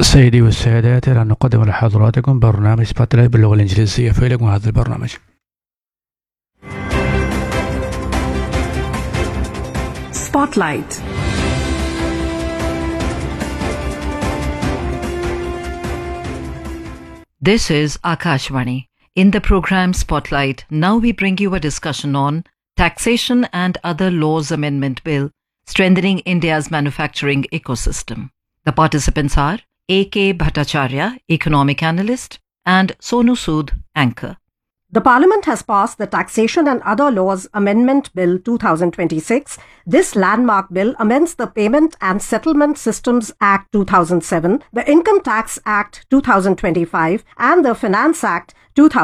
سيدي والسادات، إلى أن نقدم لحضراتكم برنامج سبوتلايت باللغة الإنجليزية. فإليكم هذا البرنامج. Spotlight. This is Akashvani. In the program Spotlight, now we bring you a discussion on Taxation and Other Laws Amendment Bill, Strengthening India's Manufacturing Ecosystem. The participants are A.K. Bhattacharya, Economic Analyst, and Sonu Sood, Anchor. The Parliament has passed the Taxation and Other Laws Amendment Bill 2026. This landmark bill amends the Payment and Settlement Systems Act 2007, the Income Tax Act 2025, and the Finance Act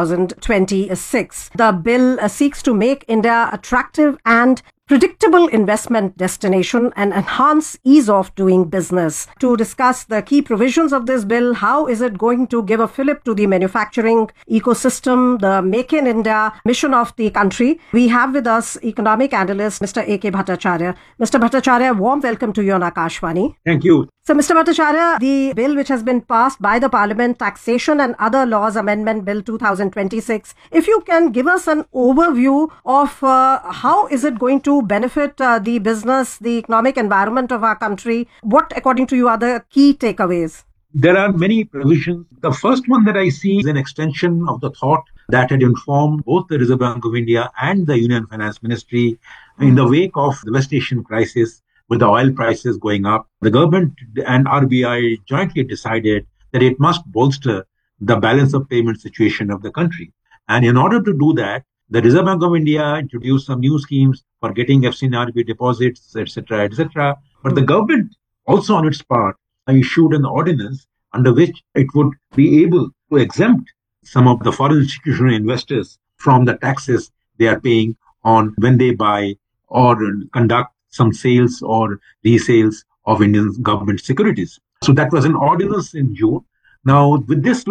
2026. The bill seeks to make India attractive and predictable investment destination and enhance ease of doing business. To discuss the key provisions of this bill, how is it going to give a fillip to the manufacturing ecosystem, the Make in India mission of the country, we have with us economic analyst Mr. A.K. Bhattacharya. Mr. Bhattacharya, warm welcome to you on Akashvani. Thank you. So, Mr. Bhattacharya, the bill which has been passed by the Parliament, Taxation and Other Laws Amendment Bill 2026, if you can give us an overview of how is it going to benefit the business, the economic environment of our country, what, according to you, are the key takeaways? There are many provisions. The first one that I see is an extension of the thought that had informed both the Reserve Bank of India and the Union Finance Ministry in the wake of the West Asian crisis. With the oil prices going up, the government and RBI jointly decided that it must bolster the balance of payment situation of the country. And in order to do that, the Reserve Bank of India introduced some new schemes for getting FCNRB deposits, etc., etc. But the government also on its part issued an ordinance under which it would be able to exempt some of the foreign institutional investors from the taxes they are paying on when they buy or conduct some sales or resales of Indian government securities. So that was an ordinance in June. Now, with this